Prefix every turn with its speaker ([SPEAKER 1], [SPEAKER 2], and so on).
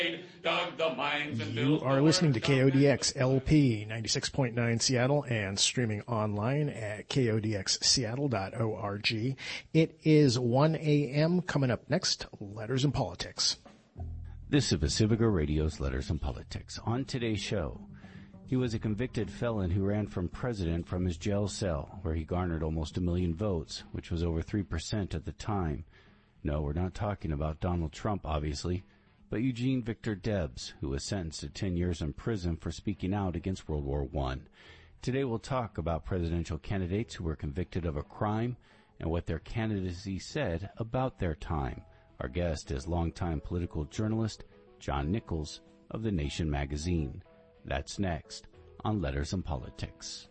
[SPEAKER 1] Dug the mines and
[SPEAKER 2] You
[SPEAKER 1] built
[SPEAKER 2] are
[SPEAKER 1] the
[SPEAKER 2] listening to
[SPEAKER 1] works
[SPEAKER 2] KODX LP 96.9 Seattle and streaming online at kodxseattle.org. It is 1 a.m. Coming up next, Letters and Politics.
[SPEAKER 3] This is Pacifica Radio's Letters and Politics. On today's show, he was a convicted felon who ran for president from his jail cell, where he garnered almost 1 million votes, which was over 3% at the time. No, we're not talking about Donald Trump, obviously, but Eugene Victor Debs, who was sentenced to 10 years in prison for speaking out against World War I. Today we'll talk about presidential candidates who were convicted of a crime and what their candidacy said about their time. Our guest is longtime political journalist John Nichols of The Nation magazine. That's next on Letters and Politics.